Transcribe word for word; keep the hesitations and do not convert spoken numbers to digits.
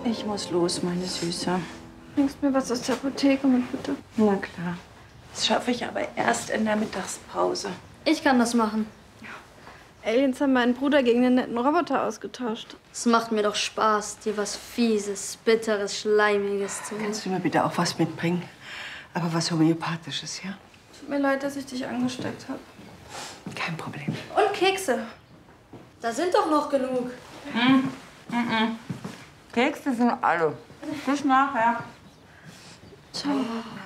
Ich muss los, meine Süße. Bringst mir was aus der Apotheke mit, bitte? Na klar. Das schaffe ich aber erst in der Mittagspause. Ich kann das machen. Aliens haben meinen Bruder gegen den netten Roboter ausgetauscht. Es macht mir doch Spaß, dir was Fieses, Bitteres, Schleimiges zu Kannst du mir bitte auch was mitbringen? Aber was Homöopathisches, ja? Tut mir leid, dass ich dich angesteckt habe. Kein Problem. Und Kekse. Da sind doch noch genug. Hm. Mm-mm. Kekse sind alle. Bis nachher. Ciao.